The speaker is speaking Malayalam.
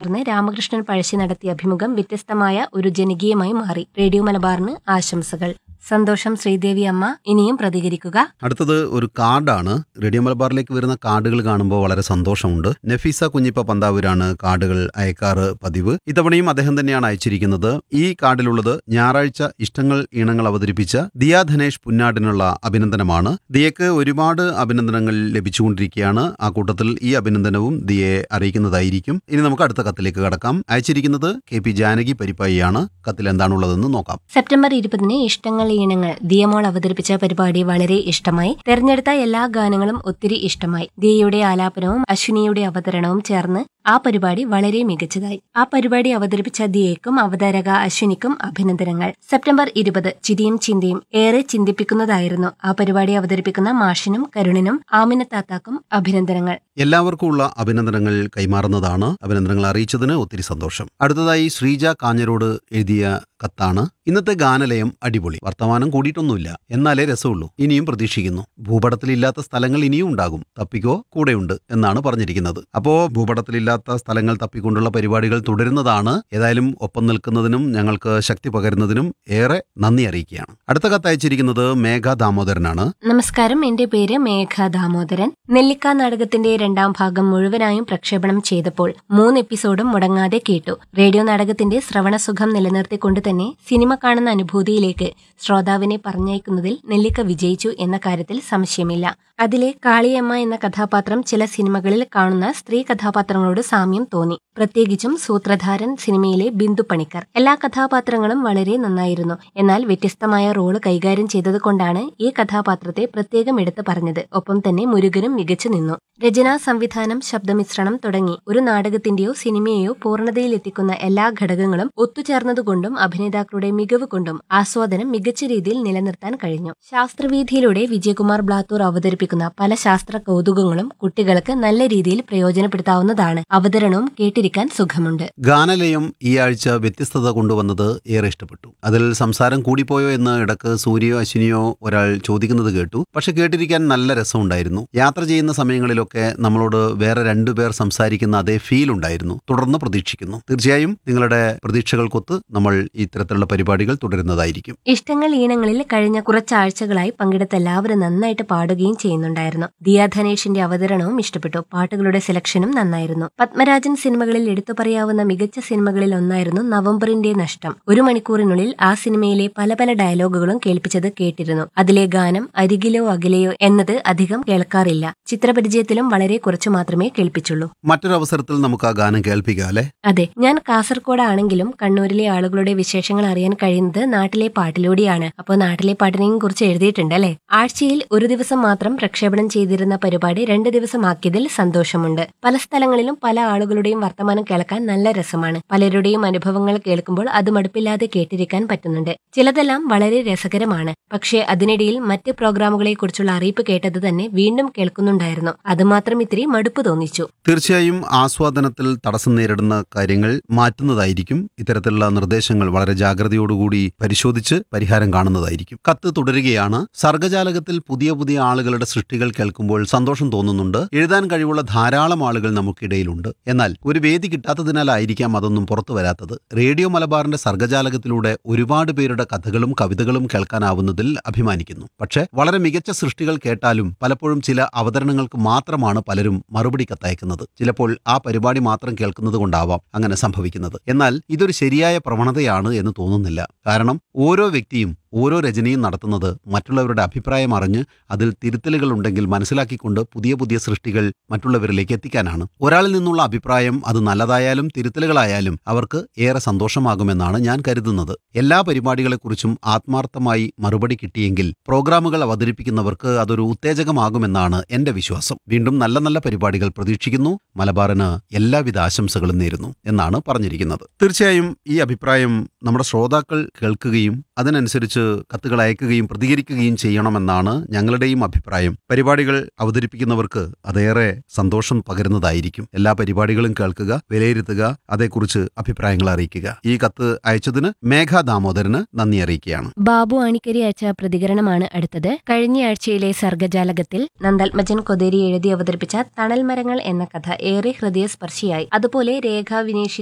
തുടർന്ന് രാമകൃഷ്ണൻ പഴശ്ശി നടത്തിയ അഭിമുഖം വ്യത്യസ്തമായ ഒരു ജനകീയമായി മാറി. റേഡിയോ മലബാറിന് ആശംസകൾ. സന്തോഷം ശ്രീദേവി അമ്മ. ഇനിയും പ്രതികരിക്കുക. അടുത്തത് ഒരു കാർഡാണ്. റേഡിയോ മലബാറിലേക്ക് വരുന്ന കാർഡുകൾ കാണുമ്പോൾ വളരെ സന്തോഷമുണ്ട്. നഫീസ കുഞ്ഞിപ്പ പന്താവൂരാണ് കാർഡുകൾ അയക്കാറ് പതിവ്. ഇത്തവണയും അദ്ദേഹം തന്നെയാണ് അയച്ചിരിക്കുന്നത്. ഈ കാർഡിലുള്ളത് ഞായറാഴ്ച ഇഷ്ടങ്ങൾ ഈണങ്ങൾ അവതരിപ്പിച്ച ദിയ ധനേഷ് പുന്നാടിനുള്ള അഭിനന്ദനമാണ്. ദിയക്ക് ഒരുപാട് അഭിനന്ദനങ്ങൾ ലഭിച്ചുകൊണ്ടിരിക്കുകയാണ്. ആ കൂട്ടത്തിൽ ഈ അഭിനന്ദനവും ദിയയെ അറിയിക്കുന്നതായിരിക്കും. ഇനി നമുക്ക് അടുത്ത കത്തിലേക്ക് കടക്കാം. അയച്ചിരിക്കുന്നത് KP ജാനകി പരിപ്പായിയാണ്. കത്തിൽ എന്താണുള്ളതെന്ന് നോക്കാം. സെപ്റ്റംബർ 20 ഇഷ്ടങ്ങൾ ഈണങ്ങൾ ദിയമോൾ അവതരിപ്പിച്ച പരിപാടി വളരെ ഇഷ്ടമായി. തെരഞ്ഞെടുത്ത എല്ലാ ഗാനങ്ങളും ഒത്തിരി ഇഷ്ടമായി. ദിയയുടെ ആലാപനവും അശ്വിനിയുടെ അവതരണവും ചേർന്ന് ആ പരിപാടി വളരെ മികച്ചതായി. ആ പരിപാടി അവതരിപ്പിച്ച ദിയയ്ക്കും അവതാരക അശ്വിനിക്കും അഭിനന്ദനങ്ങൾ. സെപ്റ്റംബർ 20 ചിരിയും ചിന്തയും ഏറെ ചിന്തിപ്പിക്കുന്നതായിരുന്നു. ആ പരിപാടി അവതരിപ്പിക്കുന്ന മാഷിനും കരുണിനും ആമിനത്താത്താക്കും അഭിനന്ദനങ്ങൾ. എല്ലാവർക്കും ഉള്ള അഭിനന്ദനങ്ങൾ കൈമാറുന്നതാണ്. അഭിനന്ദനങ്ങൾ അറിയിച്ചതിന് ഒത്തിരി സന്തോഷം. അടുത്തതായി ശ്രീജ കാഞ്ഞരോട് എഴുതിയ കത്താണ്. ഇന്നത്തെ ഗാനലയം അടിപൊളി. വർത്തമാനം കൂടിയിട്ടൊന്നുമില്ല, എന്നാലേ രസമുള്ളൂ. ഇനിയും പ്രതീക്ഷിക്കുന്നു. ഭൂപടത്തിലില്ലാത്ത സ്ഥലങ്ങൾ ഇനിയും ഉണ്ടാകും. തപ്പിക്കോ, കൂടെയുണ്ട് എന്നാണ് പറഞ്ഞിരിക്കുന്നത്. അപ്പോ ഭൂപടത്തിലില്ലാത്ത സ്ഥലങ്ങൾ തപ്പിക്കൊണ്ടുള്ള പരിപാടികൾ തുടരുന്നതാണ്. ഏതായാലും ഒപ്പം നിൽക്കുന്നതിനും ഞങ്ങൾക്ക് ശക്തി പകരുന്നതിനും ഏറെ നന്ദി അറിയിക്കുകയാണ്. അടുത്ത കത്തയച്ചിരിക്കുന്നത് മേഘ ദാമോദരനാണ്. നമസ്കാരം, എന്റെ പേര് മേഘ ദാമോദരൻ. നെല്ലിക്ക നാടകത്തിന്റെ 2ാം ഭാഗം മുഴുവനായും പ്രക്ഷേപണം ചെയ്തപ്പോൾ 3 എപ്പിസോഡും മുടങ്ങാതെ കേട്ടു. റേഡിയോ നാടകത്തിന്റെ ശ്രവണസുഖം നിലനിർത്തിക്കൊണ്ട് തന്നെ സിനിമ കാണുന്ന അനുഭൂതിയിലേക്ക് ശ്രോതാവിനെ പറഞ്ഞയക്കുന്നതിൽ നെല്ലിക്ക വിജയിച്ചു എന്ന കാര്യത്തിൽ സംശയമില്ല. അതിലെ കാളിയമ്മ എന്ന കഥാപാത്രം ചില സിനിമകളിൽ കാണുന്ന സ്ത്രീ കഥാപാത്രങ്ങളോട് സാമ്യം തോന്നി. പ്രത്യേകിച്ചും സൂത്രധാരൻ സിനിമയിലെ ബിന്ദു പണിക്കർ. എല്ലാ കഥാപാത്രങ്ങളും വളരെ നന്നായിരുന്നു. എന്നാൽ വ്യത്യസ്തമായ റോള് കൈകാര്യം ചെയ്തതുകൊണ്ടാണ് ഈ കഥാപാത്രത്തെ പ്രത്യേകം എടുത്തു പറഞ്ഞത്. ഒപ്പം തന്നെ മുരുകനും മികച്ചു നിന്നു. രചന, സംവിധാനം, ശബ്ദമിശ്രണം തുടങ്ങി ഒരു നാടകത്തിന്റെയോ സിനിമയെയോ പൂർണ്ണതയിലെത്തിക്കുന്ന എല്ലാ ഘടകങ്ങളും ഒത്തുചേർന്നതുകൊണ്ടും അഭിനേതാക്കളുടെ മികവ് കൊണ്ടും ആസ്വാദനം മികച്ച രീതിയിൽ നിലനിർത്താൻ കഴിഞ്ഞു. ശാസ്ത്രവീഥിയിലൂടെ വിജയകുമാർ ബ്ലാത്തൂർ അവതരിപ്പിക്കുന്ന പല ശാസ്ത്ര കൗതുകങ്ങളും കുട്ടികൾക്ക് നല്ല രീതിയിൽ പ്രയോജനപ്പെടുത്താവുന്നതാണ്. അവതരണവും കേട്ടിരിക്കാൻ സുഖമുണ്ട്. ഗാനലയം ഈ ആഴ്ച വ്യത്യസ്തത കൊണ്ടുവന്നത് ഏറെ ഇഷ്ടപ്പെട്ടു. അതിൽ സംസാരം കൂടിപ്പോയോ എന്ന് ഇടക്ക് സൂര്യയോ അശ്വിനിയോ ഒരാൾ ചോദിക്കുന്നത് കേട്ടു. പക്ഷെ കേട്ടിരിക്കാൻ നല്ല രസമുണ്ടായിരുന്നു. യാത്ര ചെയ്യുന്ന സമയങ്ങളിലൊക്കെ നമ്മളോട് വേറെ 2 പേർ സംസാരിക്കുന്ന അതേ ഫീൽ ഉണ്ടായിരുന്നു. തുടർന്ന് പ്രതീക്ഷിക്കുന്നു. തീർച്ചയായും നിങ്ങളുടെ പ്രതീക്ഷകൾക്കൊത്ത് നമ്മൾ ഇത്തരത്തിലുള്ള പരിപാടികൾ തുടരുന്നതായിരിക്കും. ഇഷ്ടങ്ങൾ ഈണങ്ങളിൽ കഴിഞ്ഞ കുറച്ചാഴ്ചകളായി പങ്കെടുത്ത എല്ലാവരും നന്നായിട്ട് പാടുകയും ചെയ്യുന്നുണ്ടായിരുന്നു. ദിയ ധനേഷിന്റെ അവതരണവും ഇഷ്ടപ്പെട്ടു. പാട്ടുകളുടെ സെലക്ഷനും നന്നായിരുന്നു. പത്മരാജൻ സിനിമകളിൽ എടുത്തു പറയാവുന്ന മികച്ച സിനിമകളിൽ ഒന്നായിരുന്നു നവംബറിന്റെ നഷ്ടം. 1 മണിക്കൂറിനുള്ളിൽ ആ സിനിമയിലെ പല പല ഡയലോഗുകളും കേൾപ്പിച്ചത് കേട്ടിരുന്നു. അതിലെ ഗാനം അരികിലോ അകലെയോ എന്നത് അധികം കേൾക്കാറില്ല. ചിത്രപരിചയത്തിലും വളരെ കുറച്ചു മാത്രമേ കേൾപ്പിച്ചുള്ളൂ. മറ്റൊരവസരത്തിൽ നമുക്ക് ആ ഗാനം കേൾപ്പിക്കാം അല്ലേ? അതെ, ഞാൻ കാസർഗോഡാണെങ്കിലും കണ്ണൂരിലെ ആളുകളുടെ വിശേഷങ്ങൾ അറിയാൻ കഴിയുന്നത് നാട്ടിലെ പാട്ടിലൂടെയാണ്. അപ്പോൾ നാട്ടിലെ പാട്ടിനെയും കുറിച്ച് എഴുതിയിട്ടുണ്ടല്ലേ? ആഴ്ചയിൽ 1 ദിവസം മാത്രം പ്രക്ഷേപണം ചെയ്തിരുന്ന പരിപാടി 2 ദിവസമാക്കിയതിൽ സന്തോഷമുണ്ട്. പല സ്ഥലങ്ങളിലും പല ആളുകളുടെയും വർത്തമാനം കേൾക്കാൻ നല്ല രസമാണ്. പലരുടെയും അനുഭവങ്ങൾ കേൾക്കുമ്പോൾ അത് മടുപ്പില്ലാതെ കേട്ടിരിക്കാൻ പറ്റുന്നുണ്ട്. ചിലതെല്ലാം വളരെ രസകരമാണ്. പക്ഷേ അതിനിടയിൽ മറ്റ് പ്രോഗ്രാമുകളെ കുറിച്ചുള്ള അറിയിപ്പ് കേട്ടത് തന്നെ വീണ്ടും കേൾക്കുന്നുണ്ടായിരുന്നു. അതുമാത്രം ഇത്തിരി മടുപ്പ് തോന്നിച്ചു. തീർച്ചയായും ആസ്വാദനത്തിൽ തടസ്സം നേരിടുന്ന കാര്യങ്ങൾ മാറ്റുന്നതായിരിക്കും. ഇത്തരത്തിലുള്ള നിർദ്ദേശങ്ങൾ വളരെ ജാഗ്രതയോടുകൂടി പരിശോധിച്ച് പരിഹാരം കാണുന്നതായിരിക്കും. കത്ത് തുടരുകയാണ്. സർഗജാലകത്തിൽ പുതിയ പുതിയ ആളുകളുടെ സൃഷ്ടികൾ കേൾക്കുമ്പോൾ സന്തോഷം തോന്നുന്നുണ്ട്. എഴുതാൻ കഴിവുള്ള ധാരാളം ആളുകൾ നമുക്കിടയിലുണ്ട്. എന്നാൽ ഒരു വേദി കിട്ടാത്തതിനാലായിരിക്കാം അതൊന്നും പുറത്തു വരാത്തത്. റേഡിയോ മലബാറിന്റെ സർഗജാലകത്തിലൂടെ ഒരുപാട് പേരുടെ കഥകളും കവിതകളും കേൾക്കാനാവുന്നതിൽ അഭിമാനിക്കുന്നു. പക്ഷേ വളരെ മികച്ച സൃഷ്ടികൾ കേട്ടാലും പലപ്പോഴും ചില അവതരണങ്ങൾക്ക് മാത്രമാണ് പലരും മറുപടി കത്തയക്കുന്നത്. ചിലപ്പോൾ ആ പരിപാടി മാത്രം കേൾക്കുന്നത് കൊണ്ടാവാം അങ്ങനെ സംഭവിക്കുന്നത്. എന്നാൽ ഇതൊരു ശരിയായ പ്രവണതയാണ് എന്ന് തോന്നുന്നില്ല. കാരണം ഓരോ വ്യക്തിയും ഓരോ രചനയും നടത്തുന്നത് മറ്റുള്ളവരുടെ അഭിപ്രായം അറിഞ്ഞ് അതിൽ തിരുത്തലുകൾ ഉണ്ടെങ്കിൽ മനസ്സിലാക്കിക്കൊണ്ട് പുതിയ പുതിയ സൃഷ്ടികൾ മറ്റുള്ളവരിലേക്ക് എത്തിക്കാനാണ്. ഒരാളിൽ നിന്നുള്ള അഭിപ്രായം അത് നല്ലതായാലും തിരുത്തലുകളായാലും അവർക്ക് ഏറെ സന്തോഷമാകുമെന്നാണ് ഞാൻ കരുതുന്നത്. എല്ലാ പരിപാടികളെക്കുറിച്ചും ആത്മാർത്ഥമായി മറുപടി കിട്ടിയെങ്കിൽ പ്രോഗ്രാമുകൾ അവതരിപ്പിക്കുന്നവർക്ക് അതൊരു ഉത്തേജകമാകുമെന്നാണ് എന്റെ വിശ്വാസം. വീണ്ടും നല്ല നല്ല പരിപാടികൾ പ്രതീക്ഷിക്കുന്നു. മലബാറിന് എല്ലാവിധ ആശംസകളും നേരുന്നു എന്നാണ് പറഞ്ഞിരിക്കുന്നത്. തീർച്ചയായും ഈ അഭിപ്രായം നമ്മുടെ ശ്രോതാക്കൾ കേൾക്കുകയും അതിനനുസരിച്ച് കത്തുകൾ അയക്കുകയും പ്രതികരിക്കുകയും ചെയ്യണമെന്നാണ് ഞങ്ങളുടെയും അഭിപ്രായം. പരിപാടികൾ അവതരിപ്പിക്കുന്നവർക്ക് അതേറെ സന്തോഷം പകരുന്നതായിരിക്കും. എല്ലാ പരിപാടികളും കേൾക്കുക, വിലയിരുത്തുക, അതേക്കുറിച്ച് അഭിപ്രായങ്ങൾ അറിയിക്കുക. ഈ കത്ത് അയച്ചതിന് മേഘ ദാമോദരന് നന്ദി അറിയിക്കുകയാണ്. ബാബു ആണിക്കരി അയച്ച പ്രതികരണമാണ് അടുത്തത്. കഴിഞ്ഞ ആഴ്ചയിലെ സർഗജാലകത്തിൽ നന്ദാത്മജൻ കൊതേരി എഴുതി അവതരിപ്പിച്ച തണൽ മരങ്ങൾ എന്ന കഥ ഏറെ ഹൃദയസ്പർശിയായി. അതുപോലെ രേഖ വിനേഷ്